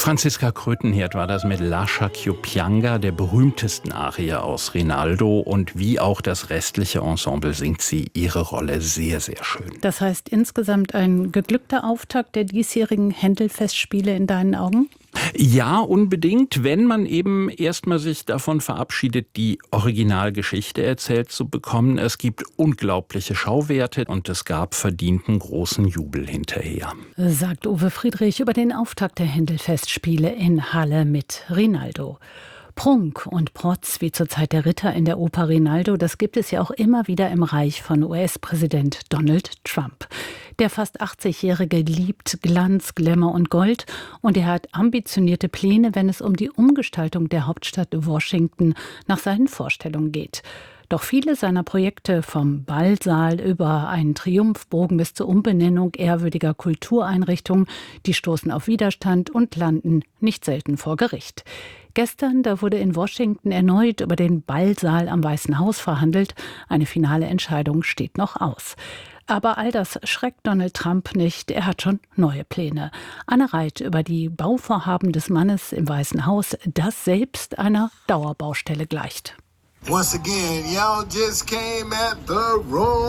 Franziska Krötenhirt war das mit Lascia ch'io pianga, der berühmtesten Arie aus Rinaldo. Und wie auch das restliche Ensemble singt sie ihre Rolle sehr, sehr schön. Das heißt insgesamt ein geglückter Auftakt der diesjährigen Händel-Festspiele in deinen Augen? Ja, unbedingt, wenn man eben erstmal sich davon verabschiedet, die Originalgeschichte erzählt zu bekommen. Es gibt unglaubliche Schauwerte und es gab verdienten großen Jubel hinterher. Sagt Uwe Friedrich über den Auftakt der Händel-Festspiele in Halle mit Rinaldo. Prunk und Protz, wie zur Zeit der Ritter in der Oper Rinaldo, das gibt es ja auch immer wieder im Reich von US-Präsident Donald Trump. Der fast 80-Jährige liebt Glanz, Glamour und Gold und er hat ambitionierte Pläne, wenn es um die Umgestaltung der Hauptstadt Washington nach seinen Vorstellungen geht. Doch viele seiner Projekte, vom Ballsaal über einen Triumphbogen bis zur Umbenennung ehrwürdiger Kultureinrichtungen, die stoßen auf Widerstand und landen nicht selten vor Gericht. Gestern, da wurde in Washington erneut über den Ballsaal am Weißen Haus verhandelt. Eine finale Entscheidung steht noch aus. Aber all das schreckt Donald Trump nicht. Er hat schon neue Pläne. Anne Reit über die Bauvorhaben des Mannes im Weißen Haus, das selbst einer Dauerbaustelle gleicht. Once again, y'all just came at the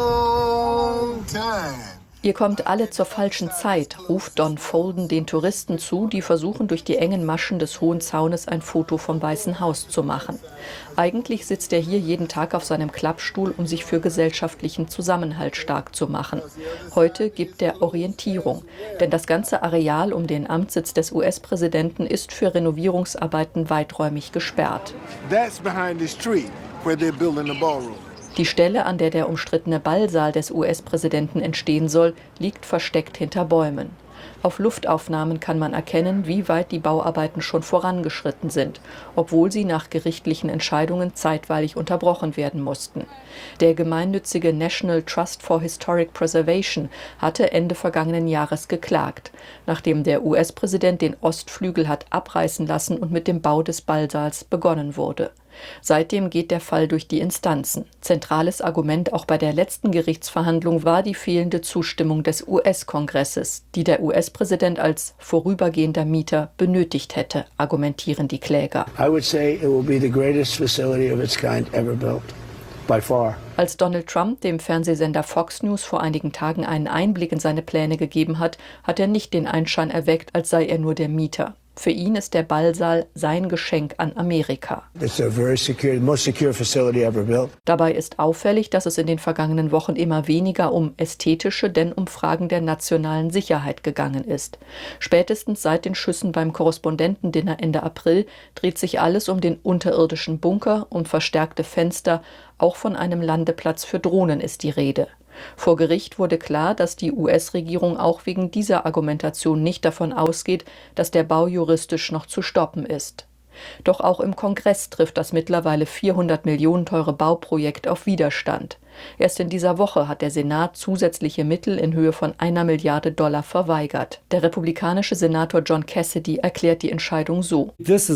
wrong time. Ihr kommt alle zur falschen Zeit, ruft Don Folden den Touristen zu, die versuchen, durch die engen Maschen des Hohen Zaunes ein Foto vom Weißen Haus zu machen. Eigentlich sitzt er hier jeden Tag auf seinem Klappstuhl, um sich für gesellschaftlichen Zusammenhalt stark zu machen. Heute gibt er Orientierung, denn das ganze Areal um den Amtssitz des US-Präsidenten ist für Renovierungsarbeiten weiträumig gesperrt. That's behind this tree where they're building the ballroom. Die Stelle, an der der umstrittene Ballsaal des US-Präsidenten entstehen soll, liegt versteckt hinter Bäumen. Auf Luftaufnahmen kann man erkennen, wie weit die Bauarbeiten schon vorangeschritten sind, obwohl sie nach gerichtlichen Entscheidungen zeitweilig unterbrochen werden mussten. Der gemeinnützige National Trust for Historic Preservation hatte Ende vergangenen Jahres geklagt, nachdem der US-Präsident den Ostflügel hat abreißen lassen und mit dem Bau des Ballsaals begonnen wurde. Seitdem geht der Fall durch die Instanzen. Zentrales Argument auch bei der letzten Gerichtsverhandlung war die fehlende Zustimmung des US-Kongresses, die der US-Präsident als vorübergehender Mieter benötigt hätte, argumentieren die Kläger. I would say it will be the greatest facility of its kind ever built. By far. Als Donald Trump dem Fernsehsender Fox News vor einigen Tagen einen Einblick in seine Pläne gegeben hat, hat er nicht den Anschein erweckt, als sei er nur der Mieter. Für ihn ist der Ballsaal sein Geschenk an Amerika. It's a very secure, the most secure facility ever built. Dabei ist auffällig, dass es in den vergangenen Wochen immer weniger um ästhetische, denn um Fragen der nationalen Sicherheit gegangen ist. Spätestens seit den Schüssen beim Korrespondentendinner Ende April dreht sich alles um den unterirdischen Bunker, um verstärkte Fenster. Auch von einem Landeplatz für Drohnen ist die Rede. Vor Gericht wurde klar, dass die US-Regierung auch wegen dieser Argumentation nicht davon ausgeht, dass der Bau juristisch noch zu stoppen ist. Doch auch im Kongress trifft das mittlerweile 400 Millionen teure Bauprojekt auf Widerstand. Erst in dieser Woche hat der Senat zusätzliche Mittel in Höhe von $1 Milliarde verweigert. Der republikanische Senator John Cassidy erklärt die Entscheidung so: Das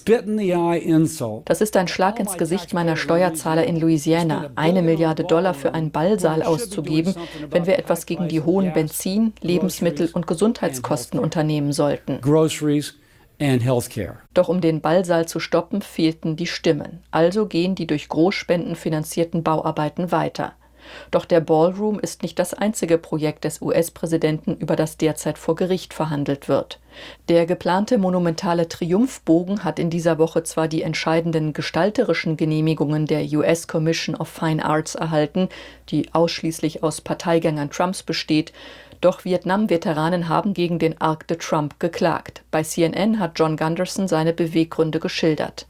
ist ein Schlag ins Gesicht meiner Steuerzahler in Louisiana, $1 Milliarde für einen Ballsaal auszugeben, wenn wir etwas gegen die hohen Benzin-, Lebensmittel- und Gesundheitskosten unternehmen sollten. Doch um den Ballsaal zu stoppen, fehlten die Stimmen. Also gehen die durch Großspenden finanzierten Bauarbeiten weiter. Doch der Ballroom ist nicht das einzige Projekt des US-Präsidenten, über das derzeit vor Gericht verhandelt wird. Der geplante monumentale Triumphbogen hat in dieser Woche zwar die entscheidenden gestalterischen Genehmigungen der US Commission of Fine Arts erhalten, die ausschließlich aus Parteigängern Trumps besteht, doch Vietnam-Veteranen haben gegen den Arc de Trump geklagt. Bei CNN hat John Gunderson seine Beweggründe geschildert.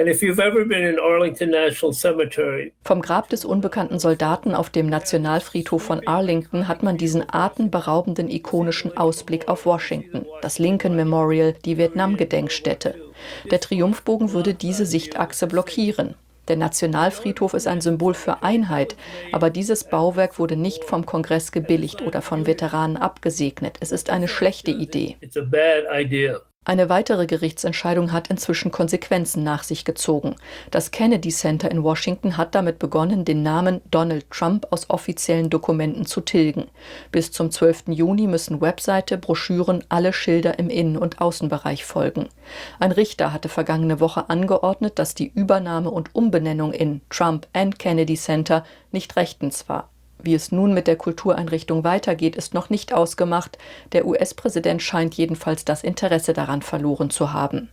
Vom Grab des unbekannten Soldaten auf dem Nationalfriedhof von Arlington hat man diesen atemberaubenden ikonischen Ausblick auf Washington, das Lincoln Memorial, die Vietnam-Gedenkstätte. Der Triumphbogen würde diese Sichtachse blockieren. Der Nationalfriedhof ist ein Symbol für Einheit, aber dieses Bauwerk wurde nicht vom Kongress gebilligt oder von Veteranen abgesegnet. Es ist eine schlechte Idee. Eine weitere Gerichtsentscheidung hat inzwischen Konsequenzen nach sich gezogen. Das Kennedy Center in Washington hat damit begonnen, den Namen Donald Trump aus offiziellen Dokumenten zu tilgen. Bis zum 12. Juni müssen Webseite, Broschüren, alle Schilder im Innen- und Außenbereich folgen. Ein Richter hatte vergangene Woche angeordnet, dass die Übernahme und Umbenennung in Trump and Kennedy Center nicht rechtens war. Wie es nun mit der Kultureinrichtung weitergeht, ist noch nicht ausgemacht. Der US-Präsident scheint jedenfalls das Interesse daran verloren zu haben.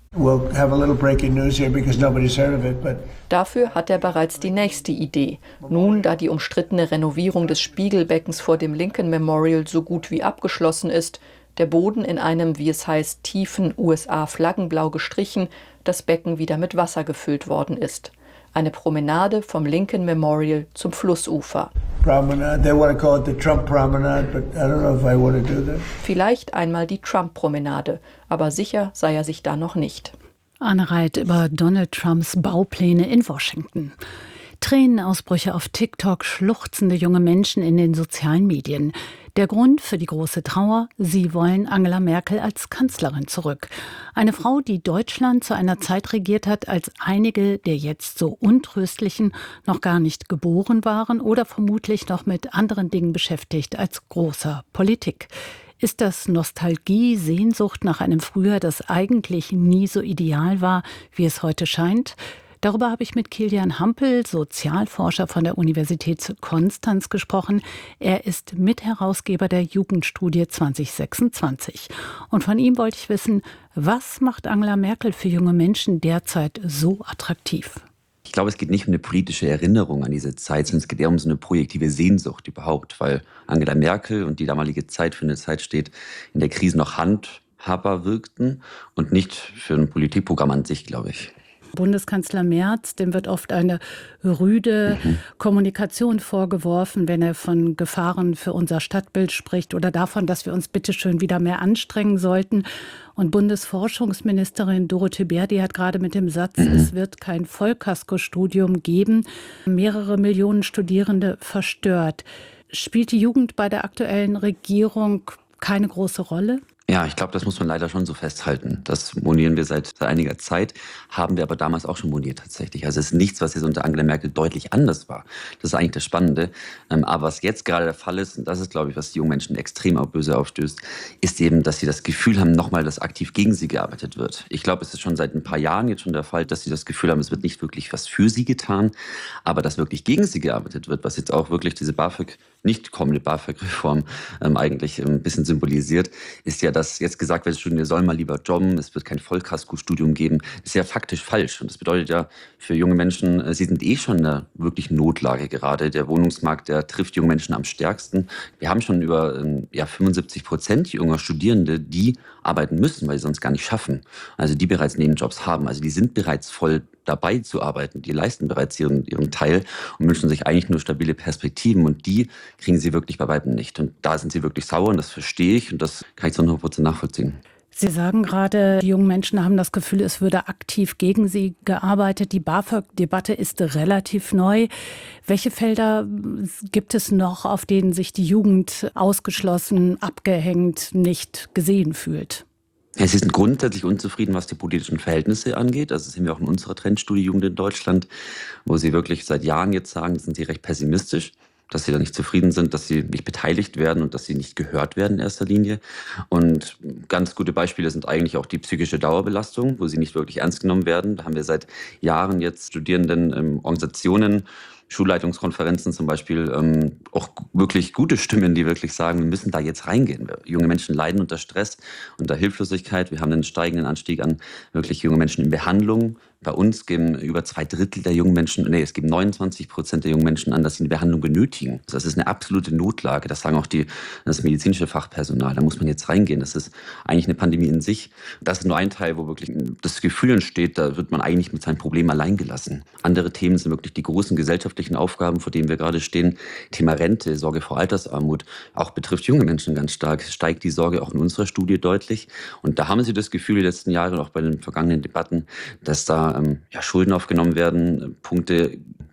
Dafür hat er bereits die nächste Idee. Nun, da die umstrittene Renovierung des Spiegelbeckens vor dem Lincoln Memorial so gut wie abgeschlossen ist, der Boden in einem, wie es heißt, tiefen USA-Flaggenblau gestrichen, das Becken wieder mit Wasser gefüllt worden ist. Eine Promenade vom Lincoln Memorial zum Flussufer. Vielleicht einmal die Trump-Promenade, aber sicher sei er sich da noch nicht. Anne Reit über Donald Trumps Baupläne in Washington. Tränenausbrüche auf TikTok, schluchzende junge Menschen in den sozialen Medien. Der Grund für die große Trauer: Sie wollen Angela Merkel als Kanzlerin zurück. Eine Frau, die Deutschland zu einer Zeit regiert hat, als einige der jetzt so Untröstlichen noch gar nicht geboren waren oder vermutlich noch mit anderen Dingen beschäftigt als großer Politik. Ist das Nostalgie, Sehnsucht nach einem Früher, das eigentlich nie so ideal war, wie es heute scheint? Darüber habe ich mit Kilian Hampel, Sozialforscher von der Universität Konstanz, gesprochen. Er ist Mitherausgeber der Jugendstudie 2026. Und von ihm wollte ich wissen, was macht Angela Merkel für junge Menschen derzeit so attraktiv? Ich glaube, es geht nicht um eine politische Erinnerung an diese Zeit, sondern es geht eher um so eine projektive Sehnsucht überhaupt, weil Angela Merkel und die damalige Zeit für eine Zeit steht, in der Krise noch handhabbar wirkten und nicht für ein Politikprogramm an sich, glaube ich. Bundeskanzler Merz, dem wird oft eine rüde Kommunikation vorgeworfen, wenn er von Gefahren für unser Stadtbild spricht oder davon, dass wir uns bitte schön wieder mehr anstrengen sollten. Und Bundesforschungsministerin Dorothee Bär, die hat gerade mit dem Satz, es wird kein Vollkaskostudium geben, mehrere Millionen Studierende verstört. Spielt die Jugend bei der aktuellen Regierung keine große Rolle? Ja, ich glaube, das muss man leider schon so festhalten. Das monieren wir seit einiger Zeit, haben wir aber damals auch schon moniert tatsächlich. Also es ist nichts, was jetzt unter Angela Merkel deutlich anders war. Das ist eigentlich das Spannende. Aber was jetzt gerade der Fall ist, und das ist, glaube ich, was die jungen Menschen extrem auch böse aufstößt, ist eben, dass sie das Gefühl haben, nochmal, dass aktiv gegen sie gearbeitet wird. Ich glaube, es ist schon seit ein paar Jahren jetzt schon der Fall, dass sie das Gefühl haben, es wird nicht wirklich was für sie getan, aber dass wirklich gegen sie gearbeitet wird, was jetzt auch wirklich diese nicht kommende BAföG-Reform eigentlich ein bisschen symbolisiert, ist ja, dass jetzt gesagt wird, wir sollen mal lieber jobben, es wird kein Vollkasko-Studium geben. Das ist ja faktisch falsch. Und das bedeutet ja für junge Menschen, sie sind schon in einer wirklichen Notlage gerade. Der Wohnungsmarkt, der trifft junge Menschen am stärksten. Wir haben schon über 75% junger Studierende, die arbeiten müssen, weil sie sonst gar nicht schaffen. Also die bereits Nebenjobs haben. Also die sind bereits voll dabei zu arbeiten. Die leisten bereits ihren Teil und wünschen sich eigentlich nur stabile Perspektiven. Und die kriegen sie wirklich bei weitem nicht. Und da sind sie wirklich sauer und das verstehe ich und das kann ich zu 100% nachvollziehen. Sie sagen gerade, die jungen Menschen haben das Gefühl, es würde aktiv gegen sie gearbeitet. Die BAföG-Debatte ist relativ neu. Welche Felder gibt es noch, auf denen sich die Jugend ausgeschlossen, abgehängt, nicht gesehen fühlt? Ja, sie sind grundsätzlich unzufrieden, was die politischen Verhältnisse angeht. Also das sehen wir auch in unserer Trendstudie Jugend in Deutschland, wo sie wirklich seit Jahren jetzt sagen, sind sie recht pessimistisch, dass sie da nicht zufrieden sind, dass sie nicht beteiligt werden und dass sie nicht gehört werden in erster Linie. Und ganz gute Beispiele sind eigentlich auch die psychische Dauerbelastung, wo sie nicht wirklich ernst genommen werden. Da haben wir seit Jahren jetzt Studierenden, Organisationen, Schulleitungskonferenzen zum Beispiel, auch wirklich gute Stimmen, die wirklich sagen, wir müssen da jetzt reingehen. Junge Menschen leiden unter Stress, unter Hilflosigkeit. Wir haben einen steigenden Anstieg an wirklich junge Menschen in Behandlung. Bei uns geben über 2/3 der jungen Menschen, es geben 29% der jungen Menschen an, dass sie eine Behandlung benötigen. Das ist eine absolute Notlage. Das sagen auch das medizinische Fachpersonal. Da muss man jetzt reingehen. Das ist eigentlich eine Pandemie in sich. Das ist nur ein Teil, wo wirklich das Gefühl entsteht, da wird man eigentlich mit seinem Problem allein gelassen. Andere Themen sind wirklich die großen gesellschaftlichen Aufgaben, vor denen wir gerade stehen. Thema Rente, Sorge vor Altersarmut, auch betrifft junge Menschen ganz stark. Steigt die Sorge auch in unserer Studie deutlich. Und da haben Sie das Gefühl, die letzten Jahre, auch bei den vergangenen Debatten, dass da Schulden aufgenommen werden, Punkte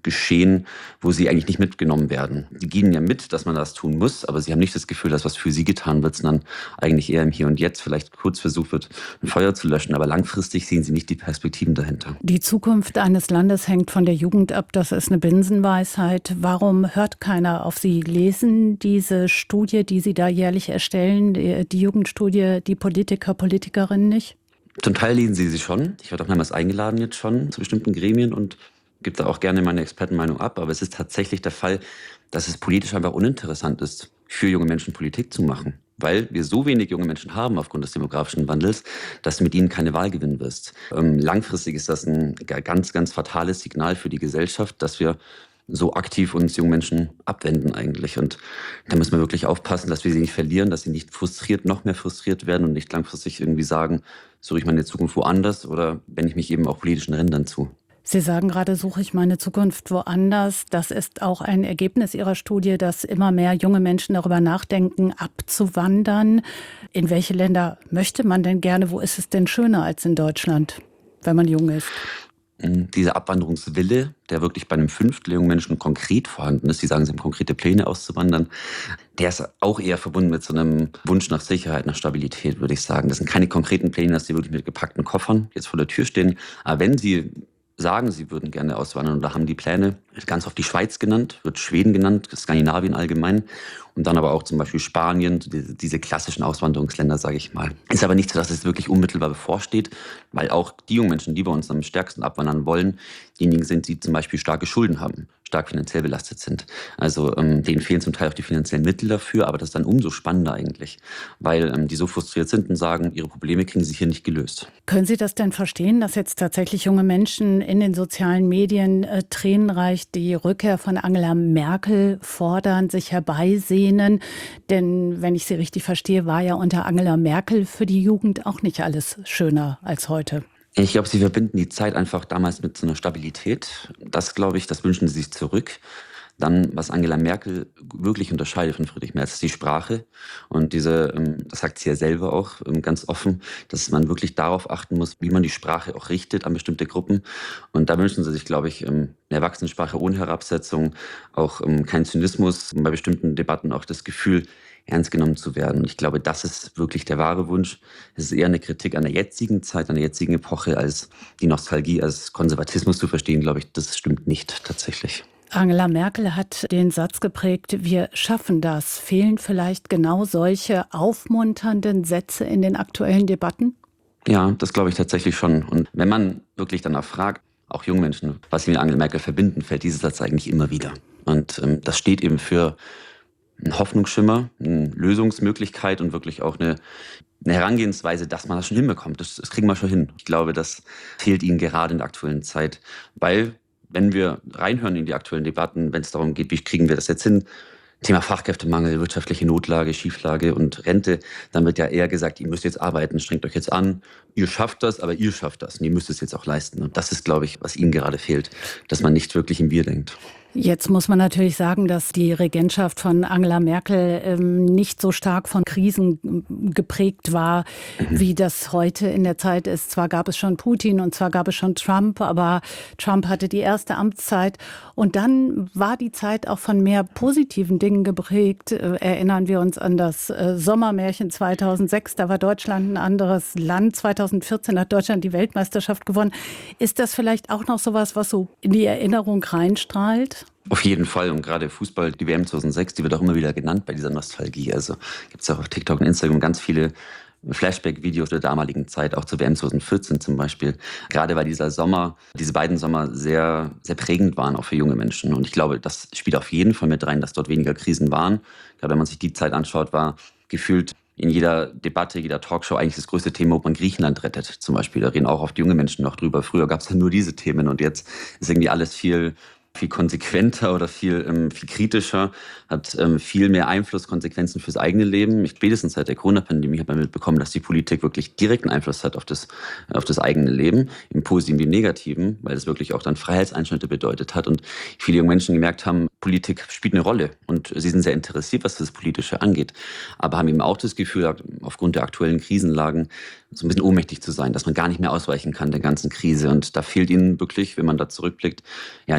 Geschehen, wo sie eigentlich nicht mitgenommen werden. Die gehen ja mit, dass man das tun muss, aber sie haben nicht das Gefühl, dass was für sie getan wird, sondern eigentlich eher im Hier und Jetzt vielleicht kurz versucht wird, ein Feuer zu löschen, aber langfristig sehen sie nicht die Perspektiven dahinter. Die Zukunft eines Landes hängt von der Jugend ab, das ist eine Binsenweisheit. Warum hört keiner auf Sie? Lesen diese Studie, die Sie da jährlich erstellen, die Jugendstudie, die Politiker, Politikerinnen nicht? Zum Teil lesen sie schon. Ich werde auch mehrmals eingeladen jetzt schon zu bestimmten Gremien und gebe da auch gerne meine Expertenmeinung ab. Aber es ist tatsächlich der Fall, dass es politisch einfach uninteressant ist, für junge Menschen Politik zu machen. Weil wir so wenig junge Menschen haben aufgrund des demografischen Wandels, dass du mit ihnen keine Wahl gewinnen wirst. Langfristig ist das ein ganz, ganz fatales Signal für die Gesellschaft, dass wir so aktiv uns jungen Menschen abwenden eigentlich. Und da müssen wir wirklich aufpassen, dass wir sie nicht verlieren, dass sie nicht noch mehr frustriert werden und nicht langfristig irgendwie sagen, suche ich meine Zukunft woanders oder wende ich mich eben auch politischen Rändern zu. Sie sagen gerade, suche ich meine Zukunft woanders. Das ist auch ein Ergebnis Ihrer Studie, dass immer mehr junge Menschen darüber nachdenken, abzuwandern. In welche Länder möchte man denn gerne? Wo ist es denn schöner als in Deutschland, wenn man jung ist? Dieser Abwanderungswille, der wirklich bei einem Fünftel jungen Menschen konkret vorhanden ist, die sagen, sie haben konkrete Pläne auszuwandern, der ist auch eher verbunden mit so einem Wunsch nach Sicherheit, nach Stabilität, würde ich sagen. Das sind keine konkreten Pläne, dass sie wirklich mit gepackten Koffern jetzt vor der Tür stehen. Aber wenn sie sagen, sie würden gerne auswandern oder haben die Pläne, ganz oft die Schweiz genannt, wird Schweden genannt, Skandinavien allgemein und dann aber auch zum Beispiel Spanien, diese klassischen Auswanderungsländer, sage ich mal. Ist aber nicht so, dass es wirklich unmittelbar bevorsteht, weil auch die jungen Menschen, die bei uns am stärksten abwandern wollen, diejenigen sind, die zum Beispiel starke Schulden haben, stark finanziell belastet sind. Also denen fehlen zum Teil auch die finanziellen Mittel dafür, aber das ist dann umso spannender eigentlich, weil die so frustriert sind und sagen, ihre Probleme kriegen sie hier nicht gelöst. Können Sie das denn verstehen, dass jetzt tatsächlich junge Menschen in den sozialen Medien tränenreich die Rückkehr von Angela Merkel fordern, sich herbeisehnen? Denn wenn ich Sie richtig verstehe, war ja unter Angela Merkel für die Jugend auch nicht alles schöner als heute. Ich glaube, sie verbinden die Zeit einfach damals mit so einer Stabilität. Das, glaube ich, das wünschen sie sich zurück. Dann, was Angela Merkel wirklich unterscheidet von Friedrich Merz, ist die Sprache. Und das sagt sie ja selber auch ganz offen, dass man wirklich darauf achten muss, wie man die Sprache auch richtet an bestimmte Gruppen. Und da wünschen sie sich, glaube ich, eine Erwachsenensprache ohne Herabsetzung, auch kein Zynismus, bei bestimmten Debatten auch das Gefühl, ernst genommen zu werden. Und ich glaube, das ist wirklich der wahre Wunsch. Es ist eher eine Kritik an der jetzigen Zeit, an der jetzigen Epoche, als die Nostalgie, als Konservatismus zu verstehen, glaube ich, das stimmt nicht tatsächlich. Angela Merkel hat den Satz geprägt, wir schaffen das. Fehlen vielleicht genau solche aufmunternden Sätze in den aktuellen Debatten? Ja, das glaube ich tatsächlich schon. Und wenn man wirklich danach fragt, auch junge Menschen, was sie mit Angela Merkel verbinden, fällt dieser Satz eigentlich immer wieder. Und das steht eben für einen Hoffnungsschimmer, eine Lösungsmöglichkeit und wirklich auch eine Herangehensweise, dass man das schon hinbekommt. Das kriegen wir schon hin. Ich glaube, das fehlt ihnen gerade in der aktuellen Zeit, weil wenn wir reinhören in die aktuellen Debatten, wenn es darum geht, wie kriegen wir das jetzt hin, Thema Fachkräftemangel, wirtschaftliche Notlage, Schieflage und Rente, dann wird ja eher gesagt, ihr müsst jetzt arbeiten, strengt euch jetzt an, ihr schafft das, aber ihr schafft das und ihr müsst es jetzt auch leisten. Und das ist, glaube ich, was ihnen gerade fehlt, dass man nicht wirklich im Wir denkt. Jetzt muss man natürlich sagen, dass die Regentschaft von Angela Merkel nicht so stark von Krisen geprägt war, wie das heute in der Zeit ist. Zwar gab es schon Putin und zwar gab es schon Trump, aber Trump hatte die erste Amtszeit. Und dann war die Zeit auch von mehr positiven Dingen geprägt. Erinnern wir uns an das Sommermärchen 2006, da war Deutschland ein anderes Land. 2014 hat Deutschland die Weltmeisterschaft gewonnen. Ist das vielleicht auch noch sowas, was so in die Erinnerung reinstrahlt? Auf jeden Fall. Und gerade Fußball, die WM 2006, die wird auch immer wieder genannt bei dieser Nostalgie. Also gibt es auch auf TikTok und Instagram ganz viele Flashback-Videos der damaligen Zeit, auch zur WM 2014 zum Beispiel. Gerade weil diese beiden Sommer sehr, sehr prägend waren, auch für junge Menschen. Und ich glaube, das spielt auf jeden Fall mit rein, dass dort weniger Krisen waren. Gerade wenn man sich die Zeit anschaut, war gefühlt in jeder Debatte, jeder Talkshow eigentlich das größte Thema, ob man Griechenland rettet zum Beispiel. Da reden auch oft junge Menschen noch drüber. Früher gab es ja nur diese Themen und jetzt ist irgendwie alles viel konsequenter oder viel kritischer, hat viel mehr Einfluss, Konsequenzen fürs eigene Leben. Spätestens seit der Corona-Pandemie hat man mitbekommen, dass die Politik wirklich direkten Einfluss hat auf das eigene Leben, im Positiven wie im Negativen, weil es wirklich auch dann Freiheitseinschnitte bedeutet hat und viele junge Menschen gemerkt haben, Politik spielt eine Rolle und sie sind sehr interessiert, was das Politische angeht, aber haben eben auch das Gefühl, aufgrund der aktuellen Krisenlagen so ein bisschen ohnmächtig zu sein, dass man gar nicht mehr ausweichen kann der ganzen Krise und da fehlt ihnen wirklich, wenn man da zurückblickt, ja, diese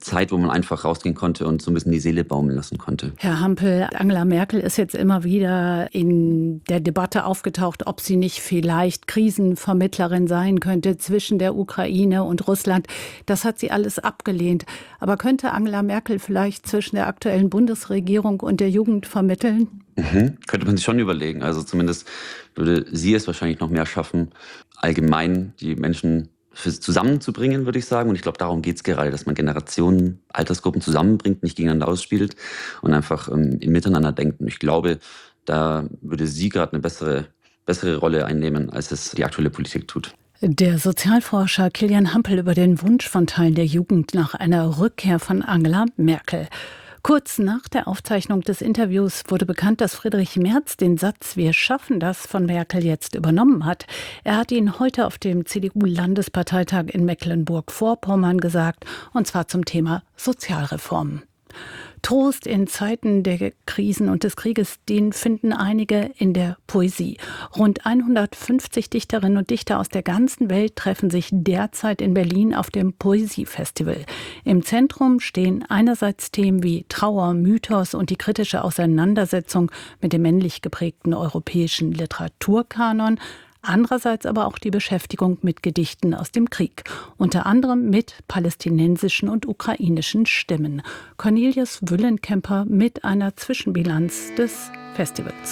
Zeit, wo man einfach rausgehen konnte und so ein bisschen die Seele baumeln lassen konnte. Herr Hampel, Angela Merkel ist jetzt immer wieder in der Debatte aufgetaucht, ob sie nicht vielleicht Krisenvermittlerin sein könnte zwischen der Ukraine und Russland. Das hat sie alles abgelehnt. Aber könnte Angela Merkel vielleicht zwischen der aktuellen Bundesregierung und der Jugend vermitteln? Könnte man sich schon überlegen. Also zumindest würde sie es wahrscheinlich noch mehr schaffen, allgemein die Menschen zusammenzubringen, würde ich sagen. Und ich glaube, darum geht es gerade, dass man Generationen, Altersgruppen zusammenbringt, nicht gegeneinander ausspielt und einfach im Miteinander denkt. Und ich glaube, da würde sie gerade eine bessere Rolle einnehmen, als es die aktuelle Politik tut. Der Sozialforscher Kilian Hampel über den Wunsch von Teilen der Jugend nach einer Rückkehr von Angela Merkel. Kurz nach der Aufzeichnung des Interviews wurde bekannt, dass Friedrich Merz den Satz „Wir schaffen das" von Merkel jetzt übernommen hat. Er hat ihn heute auf dem CDU-Landesparteitag in Mecklenburg-Vorpommern gesagt, und zwar zum Thema Sozialreformen. Trost in Zeiten der Krisen und des Krieges, den finden einige in der Poesie. Rund 150 Dichterinnen und Dichter aus der ganzen Welt treffen sich derzeit in Berlin auf dem Poesiefestival. Im Zentrum stehen einerseits Themen wie Trauer, Mythos und die kritische Auseinandersetzung mit dem männlich geprägten europäischen Literaturkanon, andererseits aber auch die Beschäftigung mit Gedichten aus dem Krieg, unter anderem mit palästinensischen und ukrainischen Stimmen. Cornelius Wüllenkemper mit einer Zwischenbilanz des Festivals.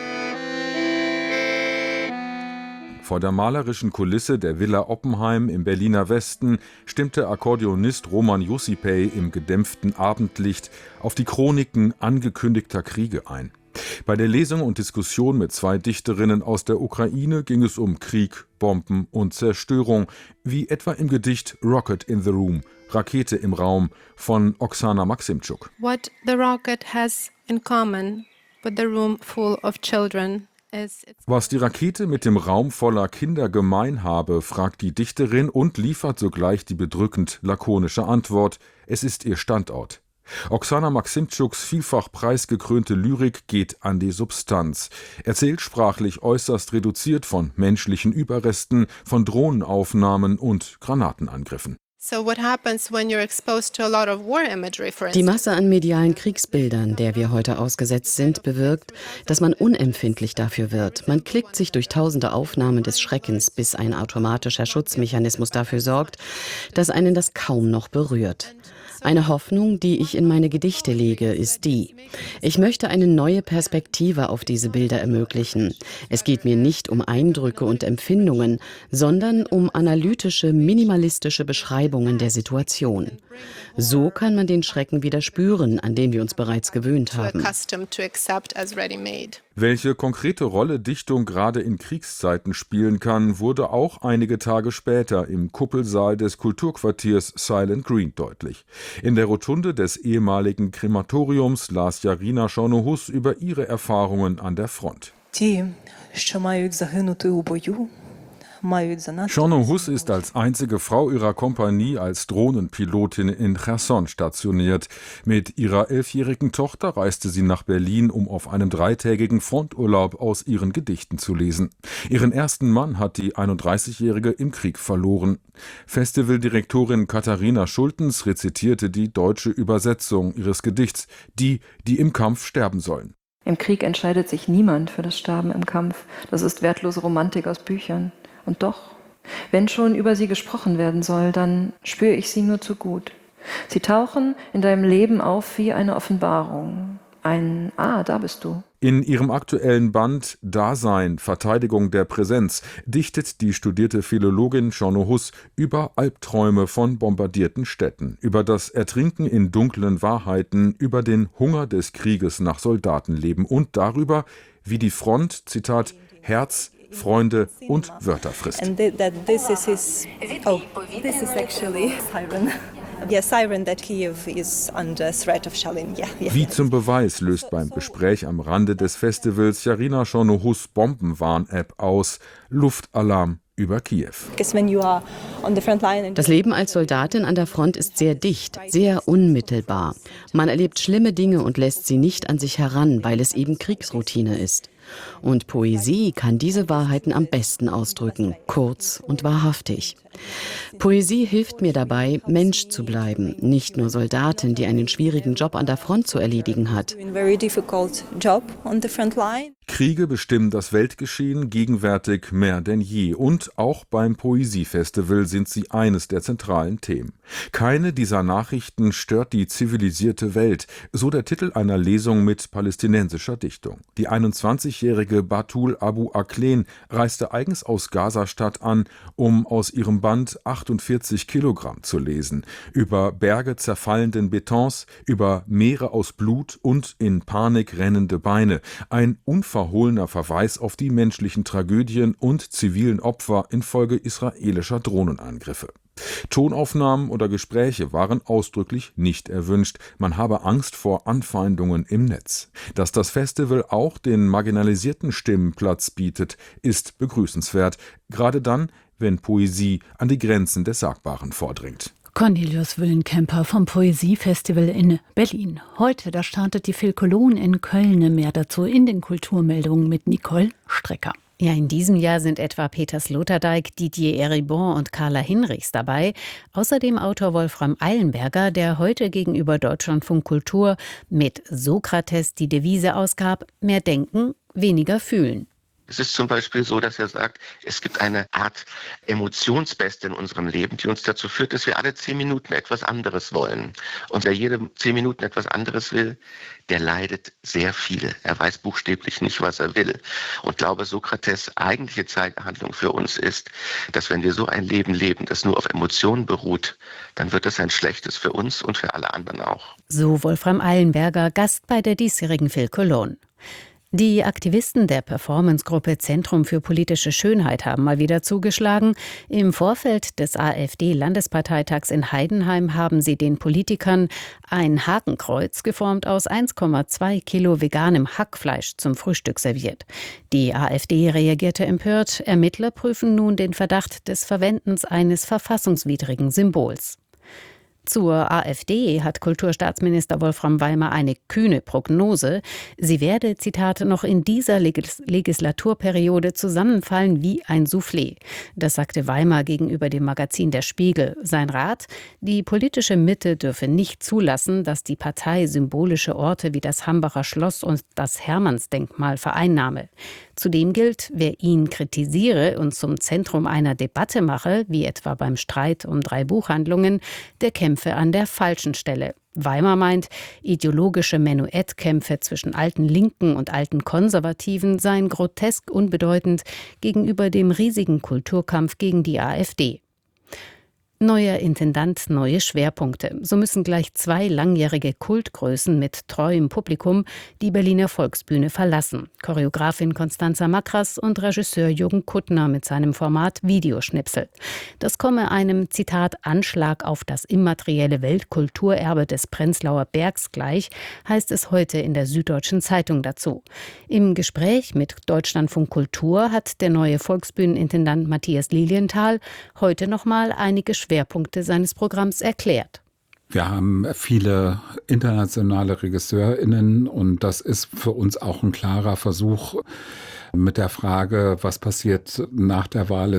Vor der malerischen Kulisse der Villa Oppenheim im Berliner Westen stimmte Akkordeonist Roman Yosipay im gedämpften Abendlicht auf die Chroniken angekündigter Kriege ein. Bei der Lesung und Diskussion mit 2 Dichterinnen aus der Ukraine ging es um Krieg, Bomben und Zerstörung, wie etwa im Gedicht Rocket in the Room, Rakete im Raum von Oksana Maximczuk. What the rocket has in common with the room full of children. Was die Rakete mit dem Raum voller Kinder gemein habe, fragt die Dichterin und liefert sogleich die bedrückend lakonische Antwort: Es ist ihr Standort. Oksana Maximczuks vielfach preisgekrönte Lyrik geht an die Substanz. Erzählt sprachlich äußerst reduziert von menschlichen Überresten, von Drohnenaufnahmen und Granatenangriffen. Die Masse an medialen Kriegsbildern, der wir heute ausgesetzt sind, bewirkt, dass man unempfindlich dafür wird. Man klickt sich durch tausende Aufnahmen des Schreckens, bis ein automatischer Schutzmechanismus dafür sorgt, dass einen das kaum noch berührt. Eine Hoffnung, die ich in meine Gedichte lege, ist die: Ich möchte eine neue Perspektive auf diese Bilder ermöglichen. Es geht mir nicht um Eindrücke und Empfindungen, sondern um analytische, minimalistische Beschreibungen der Situation. So kann man den Schrecken wieder spüren, an den wir uns bereits gewöhnt haben. Welche konkrete Rolle Dichtung gerade in Kriegszeiten spielen kann, wurde auch einige Tage später im Kuppelsaal des Kulturquartiers Silent Green deutlich. In der Rotunde des ehemaligen Krematoriums las Jarina Schornohus über ihre Erfahrungen an der Front. Schornohus ist als einzige Frau ihrer Kompanie als Drohnenpilotin in Cherson stationiert. Mit ihrer 11-jährigen Tochter reiste sie nach Berlin, um auf einem 3-tägigen Fronturlaub aus ihren Gedichten zu lesen. Ihren ersten Mann hat die 31-Jährige im Krieg verloren. Festivaldirektorin Katharina Schultens rezitierte die deutsche Übersetzung ihres Gedichts, die im Kampf sterben sollen. Im Krieg entscheidet sich niemand für das Sterben im Kampf. Das ist wertlose Romantik aus Büchern. Und doch, wenn schon über sie gesprochen werden soll, dann spüre ich sie nur zu gut. Sie tauchen in deinem Leben auf wie eine Offenbarung. Da bist du. In ihrem aktuellen Band Dasein, Verteidigung der Präsenz dichtet die studierte Philologin Schornohus über Albträume von bombardierten Städten, über das Ertrinken in dunklen Wahrheiten, über den Hunger des Krieges nach Soldatenleben und darüber, wie die Front, Zitat, Herz, Freunde und Wörter frisst. Wie zum Beweis löst beim Gespräch am Rande des Festivals Jarina Schornohus Bombenwarn-App aus. Luftalarm über Kiew. Das Leben als Soldatin an der Front ist sehr dicht, sehr unmittelbar. Man erlebt schlimme Dinge und lässt sie nicht an sich heran, weil es eben Kriegsroutine ist. Und Poesie kann diese Wahrheiten am besten ausdrücken, kurz und wahrhaftig. Poesie hilft mir dabei, Mensch zu bleiben, nicht nur Soldatin, die einen schwierigen Job an der Front zu erledigen hat. Kriege bestimmen das Weltgeschehen gegenwärtig mehr denn je. Und auch beim Poesiefestival sind sie eines der zentralen Themen. Keine dieser Nachrichten stört die zivilisierte Welt, so der Titel einer Lesung mit palästinensischer Dichtung. Die 21-jährige Batul Abu Aklen reiste eigens aus Gazastadt an, um aus ihrem Band 48 Kilogramm zu lesen. Über Berge zerfallenden Betons, über Meere aus Blut und in Panik rennende Beine. Ein unverhohlener Verweis auf die menschlichen Tragödien und zivilen Opfer infolge israelischer Drohnenangriffe. Tonaufnahmen oder Gespräche waren ausdrücklich nicht erwünscht. Man habe Angst vor Anfeindungen im Netz. Dass das Festival auch den marginalisierten Stimmen Platz bietet, ist begrüßenswert. Gerade dann, wenn Poesie an die Grenzen des Sagbaren vordringt. Cornelius Wüllenkemper vom Poesiefestival in Berlin. Heute, da startet die Phil Cologne in Köln. Mehr dazu in den Kulturmeldungen mit Nicole Strecker. Ja, in diesem Jahr sind etwa Peter Sloterdijk, Didier Eribon und Carla Hinrichs dabei. Außerdem Autor Wolfram Eilenberger, der heute gegenüber Deutschlandfunk Kultur mit Sokrates die Devise ausgab: mehr denken, weniger fühlen. Es ist zum Beispiel so, dass er sagt, es gibt eine Art Emotionsbeste in unserem Leben, die uns dazu führt, dass wir alle 10 Minuten etwas anderes wollen. Und wer jede 10 Minuten etwas anderes will, der leidet sehr viel. Er weiß buchstäblich nicht, was er will. Und glaube, Sokrates' eigentliche Zeithandlung für uns ist, dass wenn wir so ein Leben leben, das nur auf Emotionen beruht, dann wird es ein schlechtes für uns und für alle anderen auch. So Wolfram Eilenberger, Gast bei der diesjährigen Phil Cologne. Die Aktivisten der Performancegruppe Zentrum für politische Schönheit haben mal wieder zugeschlagen. Im Vorfeld des AfD-Landesparteitags in Heidenheim haben sie den Politikern ein Hakenkreuz geformt aus 1,2 Kilo veganem Hackfleisch zum Frühstück serviert. Die AfD reagierte empört. Ermittler prüfen nun den Verdacht des Verwendens eines verfassungswidrigen Symbols. Zur AfD hat Kulturstaatsminister Wolfram Weimar eine kühne Prognose. Sie werde, Zitat, noch in dieser Legislaturperiode zusammenfallen wie ein Soufflé. Das sagte Weimar gegenüber dem Magazin Der Spiegel. Sein Rat: Die politische Mitte dürfe nicht zulassen, dass die Partei symbolische Orte wie das Hambacher Schloss und das Hermannsdenkmal vereinnahme. Zudem gilt, wer ihn kritisiere und zum Zentrum einer Debatte mache, wie etwa beim Streit um 3 Buchhandlungen, der kämpfe an der falschen Stelle. Weimar meint, ideologische Menuettkämpfe zwischen alten Linken und alten Konservativen seien grotesk unbedeutend gegenüber dem riesigen Kulturkampf gegen die AfD. Neuer Intendant, neue Schwerpunkte. So müssen gleich 2 langjährige Kultgrößen mit treuem Publikum die Berliner Volksbühne verlassen. Choreografin Constanza Makras und Regisseur Jürgen Kuttner mit seinem Format Videoschnipsel. Das komme einem, Zitat, Anschlag auf das immaterielle Weltkulturerbe des Prenzlauer Bergs gleich, heißt es heute in der Süddeutschen Zeitung dazu. Im Gespräch mit Deutschlandfunk Kultur hat der neue Volksbühnenintendant Matthias Lilienthal heute nochmal einige Schwerpunkte seines Programms erklärt. Wir haben viele internationale RegisseurInnen und das ist für uns auch ein klarer Versuch mit der Frage, was passiert nach der Wahl